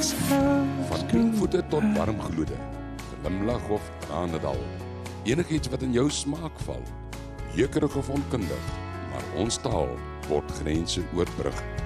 Van klinkvoete tot warmglode, glimlag of tranendal. Enigiets wat in jou smaak val, jeukerig of onkundig, maar ons taal word grense oorbrug.